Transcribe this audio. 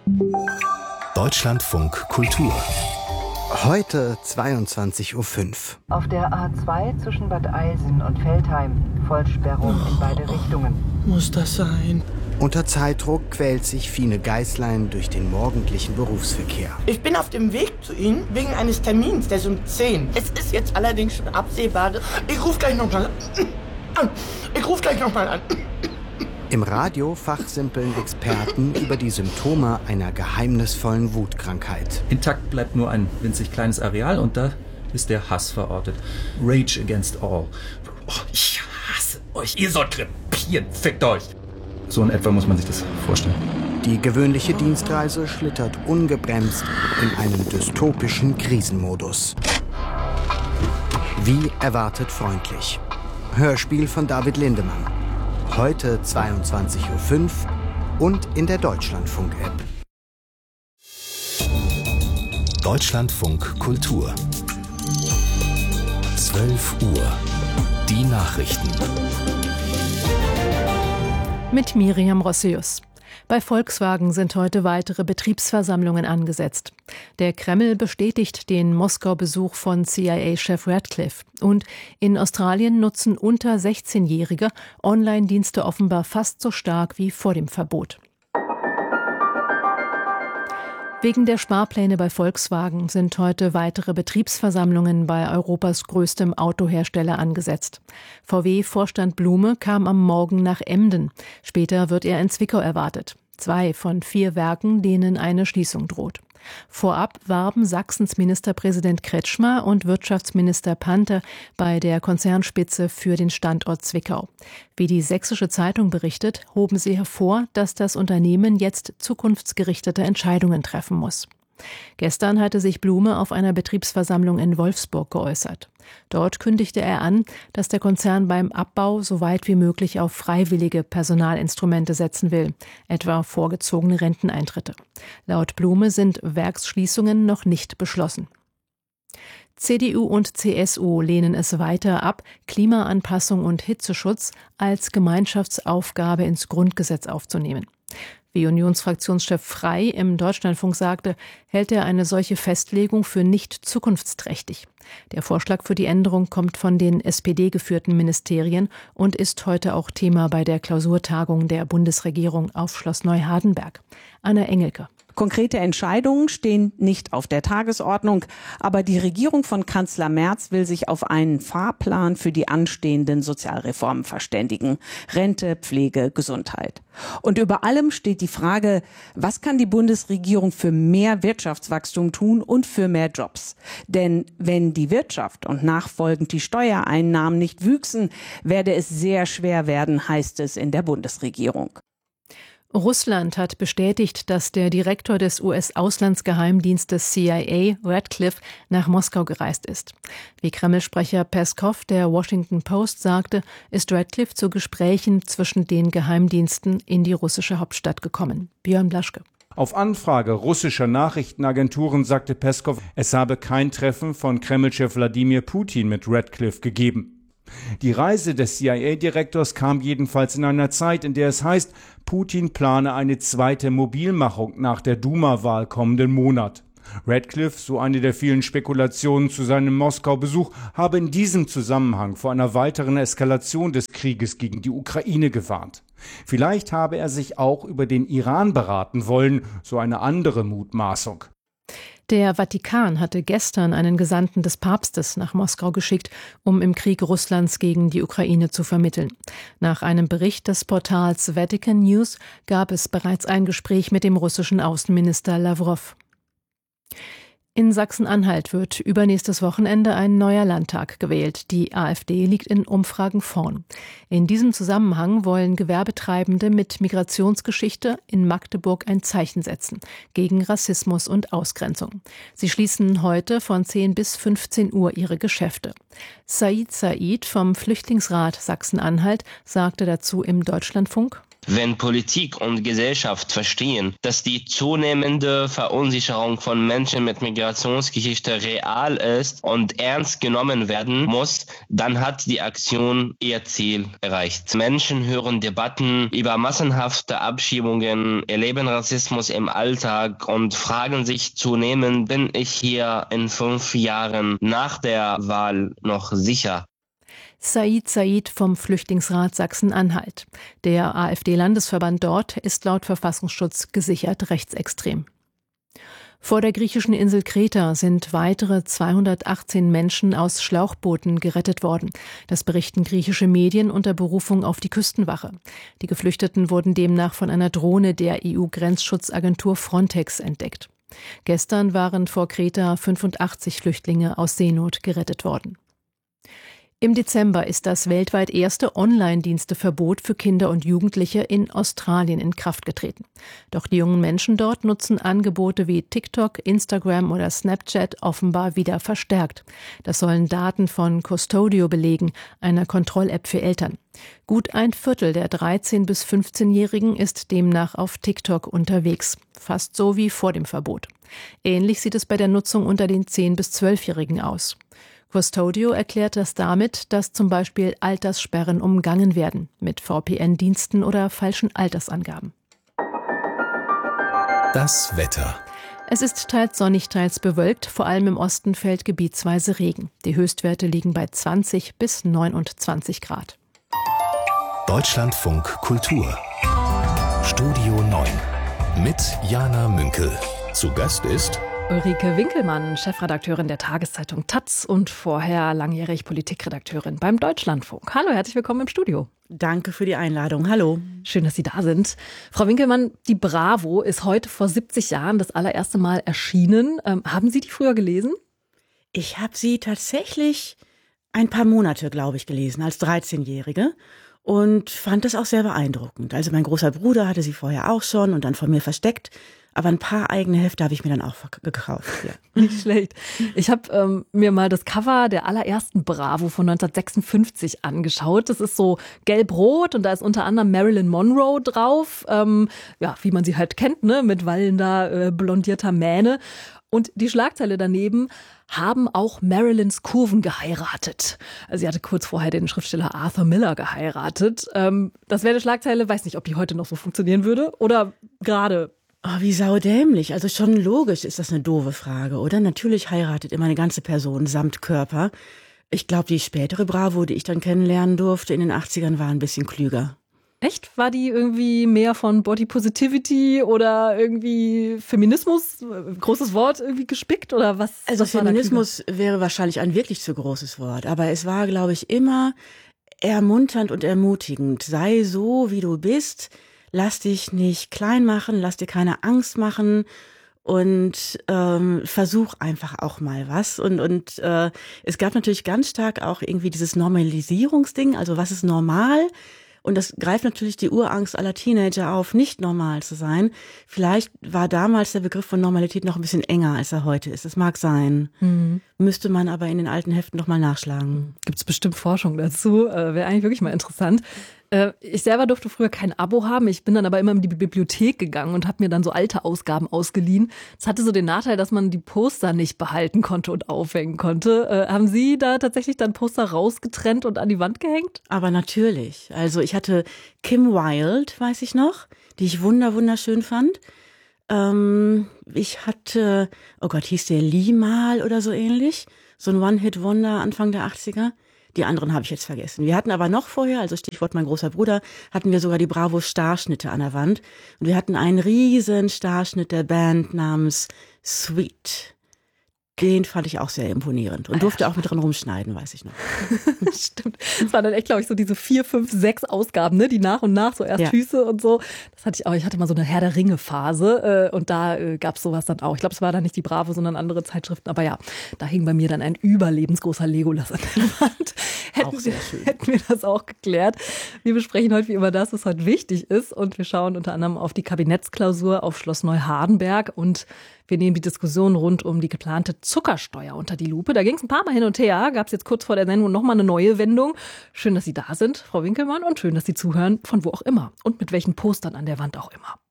Deutschlandfunk Kultur. Heute 22:05 Uhr. Auf der A2 zwischen Bad Eilsen und Veltheim. Vollsperrung in beide Richtungen. Muss das sein? Unter Zeitdruck quält sich Fine Geißlein durch den morgendlichen Berufsverkehr. Ich bin auf dem Weg zu Ihnen wegen eines Termins, der ist um 10. Es ist jetzt allerdings schon absehbar. Ich rufe gleich nochmal an. Im Radio fachsimpeln Experten über die Symptome einer geheimnisvollen Wutkrankheit. Intakt bleibt nur ein winzig kleines Areal und da ist der Hass verortet. Rage against all. Oh, ich hasse euch. Ihr sollt krepieren. Fickt euch. So in etwa muss man sich das vorstellen. Die gewöhnliche Dienstreise schlittert ungebremst in einen dystopischen Krisenmodus. Wie erwartet freundlich. Hörspiel von David Lindemann. Heute 22:05 Uhr und in der Deutschlandfunk-App. Deutschlandfunk Kultur. 12 Uhr. Die Nachrichten. Mit Miriam Rossius. Bei Volkswagen sind heute weitere Betriebsversammlungen angesetzt. Der Kreml bestätigt den Moskau-Besuch von CIA-Chef Radcliffe. Und in Australien nutzen unter 16-Jährige Online-Dienste offenbar fast so stark wie vor dem Verbot. Wegen der Sparpläne bei Volkswagen sind heute weitere Betriebsversammlungen bei Europas größtem Autohersteller angesetzt. VW-Vorstand Blume kam am Morgen nach Emden. Später wird er in Zwickau erwartet. 2 von 4 Werken, denen eine Schließung droht. Vorab warben Sachsens Ministerpräsident Kretschmer und Wirtschaftsminister Panther bei der Konzernspitze für den Standort Zwickau. Wie die Sächsische Zeitung berichtet, hoben sie hervor, dass das Unternehmen jetzt zukunftsgerichtete Entscheidungen treffen muss. Gestern hatte sich Blume auf einer Betriebsversammlung in Wolfsburg geäußert. Dort kündigte er an, dass der Konzern beim Abbau so weit wie möglich auf freiwillige Personalinstrumente setzen will, etwa vorgezogene Renteneintritte. Laut Blume sind Werksschließungen noch nicht beschlossen. CDU und CSU lehnen es weiter ab, Klimaanpassung und Hitzeschutz als Gemeinschaftsaufgabe ins Grundgesetz aufzunehmen. Wie Unionsfraktionschef Frey im Deutschlandfunk sagte, hält er eine solche Festlegung für nicht zukunftsträchtig. Der Vorschlag für die Änderung kommt von den SPD-geführten Ministerien und ist heute auch Thema bei der Klausurtagung der Bundesregierung auf Schloss Neuhardenberg. Anna Engelke. Konkrete Entscheidungen stehen nicht auf der Tagesordnung, aber die Regierung von Kanzler Merz will sich auf einen Fahrplan für die anstehenden Sozialreformen verständigen. Rente, Pflege, Gesundheit. Und über allem steht die Frage, was kann die Bundesregierung für mehr Wirtschaftswachstum tun und für mehr Jobs? Denn wenn die Wirtschaft und nachfolgend die Steuereinnahmen nicht wüchsen, werde es sehr schwer werden, heißt es in der Bundesregierung. Russland hat bestätigt, dass der Direktor des US-Auslandsgeheimdienstes CIA, Radcliffe, nach Moskau gereist ist. Wie Kreml-Sprecher Peskow der Washington Post sagte, ist Radcliffe zu Gesprächen zwischen den Geheimdiensten in die russische Hauptstadt gekommen. Björn Blaschke. Auf Anfrage russischer Nachrichtenagenturen sagte Peskow, es habe kein Treffen von Kreml-Chef Wladimir Putin mit Radcliffe gegeben. Die Reise des CIA-Direktors kam jedenfalls in einer Zeit, in der es heißt, Putin plane eine zweite Mobilmachung nach der Duma-Wahl kommenden Monat. Radcliffe, so eine der vielen Spekulationen zu seinem Moskau-Besuch, habe in diesem Zusammenhang vor einer weiteren Eskalation des Krieges gegen die Ukraine gewarnt. Vielleicht habe er sich auch über den Iran beraten wollen, so eine andere Mutmaßung. Der Vatikan hatte gestern einen Gesandten des Papstes nach Moskau geschickt, um im Krieg Russlands gegen die Ukraine zu vermitteln. Nach einem Bericht des Portals Vatican News gab es bereits ein Gespräch mit dem russischen Außenminister Lawrow. In Sachsen-Anhalt wird übernächstes Wochenende ein neuer Landtag gewählt. Die AfD liegt in Umfragen vorn. In diesem Zusammenhang wollen Gewerbetreibende mit Migrationsgeschichte in Magdeburg ein Zeichen setzen gegen Rassismus und Ausgrenzung. Sie schließen heute von 10 bis 15 Uhr ihre Geschäfte. Said vom Flüchtlingsrat Sachsen-Anhalt sagte dazu im Deutschlandfunk: Wenn Politik und Gesellschaft verstehen, dass die zunehmende Verunsicherung von Menschen mit Migrationsgeschichte real ist und ernst genommen werden muss, dann hat die Aktion ihr Ziel erreicht. Menschen hören Debatten über massenhafte Abschiebungen, erleben Rassismus im Alltag und fragen sich zunehmend, bin ich hier in 5 Jahren nach der Wahl noch sicher? Said vom Flüchtlingsrat Sachsen-Anhalt. Der AfD-Landesverband dort ist laut Verfassungsschutz gesichert rechtsextrem. Vor der griechischen Insel Kreta sind weitere 218 Menschen aus Schlauchbooten gerettet worden. Das berichten griechische Medien unter Berufung auf die Küstenwache. Die Geflüchteten wurden demnach von einer Drohne der EU-Grenzschutzagentur Frontex entdeckt. Gestern waren vor Kreta 85 Flüchtlinge aus Seenot gerettet worden. Im Dezember ist das weltweit erste Online-Diensteverbot für Kinder und Jugendliche in Australien in Kraft getreten. Doch die jungen Menschen dort nutzen Angebote wie TikTok, Instagram oder Snapchat offenbar wieder verstärkt. Das sollen Daten von Custodio belegen, einer Kontroll-App für Eltern. Gut ein Viertel der 13- bis 15-Jährigen ist demnach auf TikTok unterwegs. Fast so wie vor dem Verbot. Ähnlich sieht es bei der Nutzung unter den 10- bis 12-Jährigen aus. Custodio erklärt das damit, dass zum Beispiel Alterssperren umgangen werden, mit VPN-Diensten oder falschen Altersangaben. Das Wetter. Es ist teils sonnig, teils bewölkt, vor allem im Osten fällt gebietsweise Regen. Die Höchstwerte liegen bei 20 bis 29 Grad. Deutschlandfunk Kultur. Studio 9 mit Jana Münkel. Zu Gast ist Ulrike Winkelmann, Chefredakteurin der Tageszeitung taz und vorher langjährig Politikredakteurin beim Deutschlandfunk. Hallo, herzlich willkommen im Studio. Danke für die Einladung. Hallo. Schön, dass Sie da sind. Frau Winkelmann, die Bravo ist heute vor 70 Jahren das allererste Mal erschienen. Haben Sie die früher gelesen? Ich habe sie tatsächlich ein paar Monate, glaube ich, gelesen, als 13-Jährige. Und fand das auch sehr beeindruckend. Also mein großer Bruder hatte sie vorher auch schon und dann von mir versteckt. Aber ein paar eigene Hefte habe ich mir dann auch gekauft. Ja. Nicht schlecht. Ich habe mir mal das Cover der allerersten Bravo von 1956 angeschaut. Das ist so gelb-rot und da ist unter anderem Marilyn Monroe drauf. Ja, wie man sie halt kennt, ne, mit wallender, blondierter Mähne. Und die Schlagzeile daneben: haben auch Marilyns Kurven geheiratet. Also sie hatte kurz vorher den Schriftsteller Arthur Miller geheiratet. Das wäre eine Schlagzeile, weiß nicht, ob die heute noch so funktionieren würde oder gerade. Oh, wie saudämlich. Also schon logisch ist das eine doofe Frage, oder? Natürlich heiratet immer eine ganze Person samt Körper. Ich glaube, die spätere Bravo, die ich dann kennenlernen durfte in den 80ern, war ein bisschen klüger. Echt? War die irgendwie mehr von Body Positivity oder irgendwie Feminismus, großes Wort, irgendwie gespickt oder was? Also Feminismus wäre wahrscheinlich ein wirklich zu großes Wort. Aber es war, glaube ich, immer ermunternd und ermutigend. Sei so, wie du bist. Lass dich nicht klein machen, lass dir keine Angst machen und versuch einfach auch mal was. Und es gab natürlich ganz stark auch irgendwie dieses Normalisierungsding, also was ist normal? Und das greift natürlich die Urangst aller Teenager auf, nicht normal zu sein. Vielleicht war damals der Begriff von Normalität noch ein bisschen enger, als er heute ist. Das mag sein. Müsste man aber in den alten Heften noch mal nachschlagen. Gibt es bestimmt Forschung dazu. Wäre eigentlich wirklich mal interessant. Ich selber durfte früher kein Abo haben. Ich bin dann aber immer in die Bibliothek gegangen und habe mir dann so alte Ausgaben ausgeliehen. Das hatte so den Nachteil, dass man die Poster nicht behalten konnte und aufhängen konnte. Haben Sie da tatsächlich dann Poster rausgetrennt und an die Wand gehängt? Aber natürlich. Also ich hatte Kim Wilde, weiß ich noch, die ich wunderschön fand. Ich hatte, oh Gott, hieß der Limal oder so ähnlich? So ein One-Hit-Wonder Anfang der 80er. Die anderen habe ich jetzt vergessen. Wir hatten aber noch vorher, also Stichwort mein großer Bruder, hatten wir sogar die Bravo-Starschnitte an der Wand. Und wir hatten einen riesen Starschnitt der Band namens Sweet. Den fand ich auch sehr imponierend und durfte auch mit dran rumschneiden, weiß ich noch. Stimmt. Das waren dann echt, glaube ich, so diese 4, 5, 6 Ausgaben, ne, die nach und nach so erst Füße und so. Das hatte ich auch. Ich hatte mal so eine Herr der Ringe-Phase und da gab es sowas dann auch. Ich glaube, es war dann nicht die Bravo, sondern andere Zeitschriften. Aber ja, da hing bei mir dann ein überlebensgroßer Legolas an der Wand. Hätten wir das auch geklärt. Wir besprechen heute wie immer das, was heute wichtig ist. Und wir schauen unter anderem auf die Kabinettsklausur auf Schloss Neuhardenberg und Wir nehmen die Diskussion rund um die geplante Zuckersteuer unter die Lupe. Da ging es ein paar Mal hin und her, gab es jetzt kurz vor der Sendung nochmal eine neue Wendung. Schön, dass Sie da sind, Frau Winkelmann, und schön, dass Sie zuhören, von wo auch immer und mit welchen Postern an der Wand auch immer.